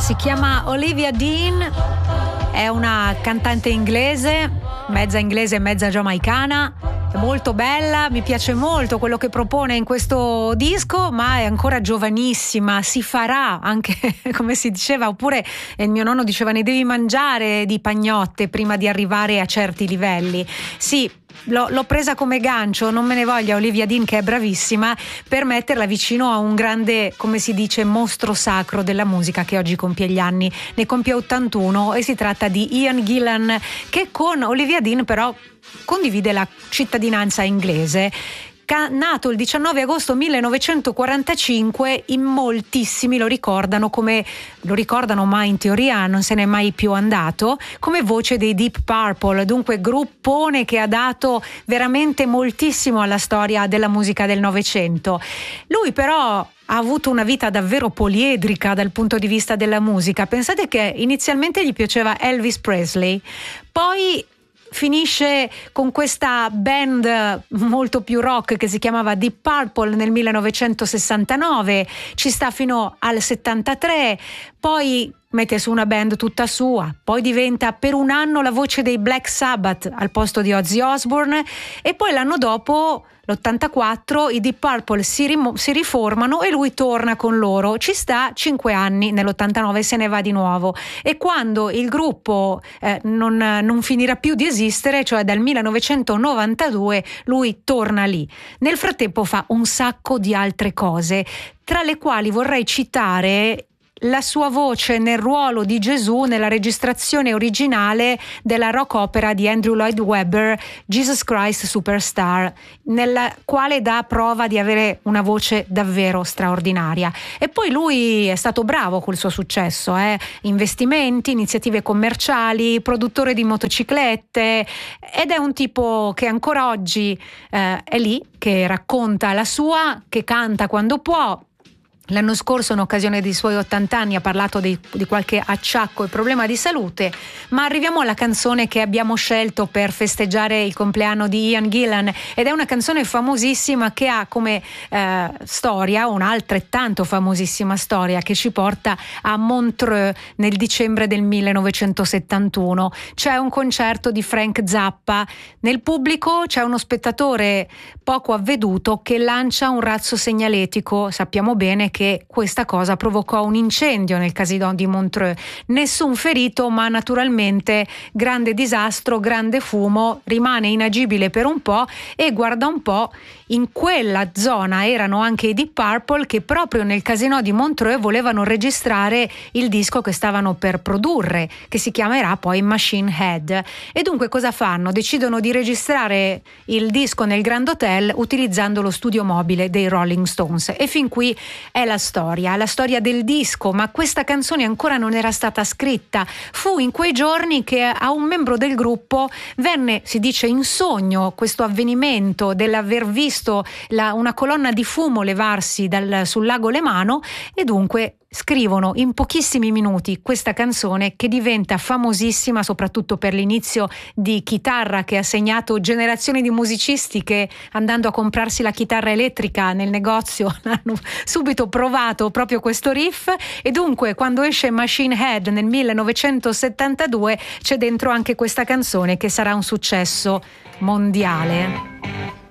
Si chiama Olivia Dean, è una cantante inglese, mezza giamaicana, è molto bella, mi piace molto quello che propone in questo disco, ma è ancora giovanissima, si farà anche, come si diceva, oppure il mio nonno diceva ne devi mangiare di pagnotte prima di arrivare a certi livelli. Sì, l'ho presa come gancio, non me ne voglia Olivia Dean, che è bravissima, per metterla vicino a un grande, come si dice, mostro sacro della musica che oggi compie gli anni, ne compie 81, e si tratta di Ian Gillan, che con Olivia Dean però condivide la cittadinanza inglese. Nato il 19 agosto 1945, in moltissimi lo ricordano, ma in teoria non se n'è mai più andato, come voce dei Deep Purple, dunque gruppone che ha dato veramente moltissimo alla storia della musica del Novecento. Lui però ha avuto una vita davvero poliedrica dal punto di vista della musica. Pensate che inizialmente gli piaceva Elvis Presley, poi finisce con questa band molto più rock che si chiamava Deep Purple nel 1969, ci sta fino al 73, poi mette su una band tutta sua, poi diventa per un anno la voce dei Black Sabbath al posto di Ozzy Osbourne, e poi l'anno dopo, l'84, i Deep Purple si riformano e lui torna con loro, ci sta 5 anni, nell'89 se ne va di nuovo, e quando il gruppo non finirà più di esistere, cioè dal 1992, lui torna lì. Nel frattempo fa un sacco di altre cose, tra le quali vorrei citare la sua voce nel ruolo di Gesù nella registrazione originale della rock opera di Andrew Lloyd Webber, Jesus Christ Superstar, nella quale dà prova di avere una voce davvero straordinaria. E poi lui è stato bravo col suo successo, investimenti, iniziative commerciali, produttore di motociclette, ed è un tipo che ancora oggi è lì, che racconta la sua, che canta quando può. L'anno scorso, in occasione dei suoi 80 anni, ha parlato di qualche acciacco e problema di salute, ma arriviamo alla canzone che abbiamo scelto per festeggiare il compleanno di Ian Gillan, ed è una canzone famosissima che ha come storia un'altrettanto famosissima storia che ci porta a Montreux nel dicembre del 1971. C'è un concerto di Frank Zappa, nel pubblico c'è uno spettatore poco avveduto che lancia un razzo segnaletico. Sappiamo bene che questa cosa provocò un incendio nel casino di Montreux. Nessun ferito, ma naturalmente grande disastro, grande fumo, rimane inagibile per un po', e guarda un po', in quella zona erano anche i Deep Purple, che proprio nel casino di Montreux volevano registrare il disco che stavano per produrre, che si chiamerà poi Machine Head. E dunque cosa fanno? Decidono di registrare il disco nel Grand Hotel utilizzando lo studio mobile dei Rolling Stones, e fin qui è la storia del disco, ma questa canzone ancora non era stata scritta. Fu in quei giorni che a un membro del gruppo venne, si dice in sogno, questo avvenimento dell'aver visto una colonna di fumo levarsi sul lago Lemano, e dunque scrivono in pochissimi minuti questa canzone che diventa famosissima soprattutto per l'inizio di chitarra che ha segnato generazioni di musicisti che, andando a comprarsi la chitarra elettrica nel negozio, hanno subito provato proprio questo riff. E dunque quando esce Machine Head nel 1972 c'è dentro anche questa canzone che sarà un successo mondiale.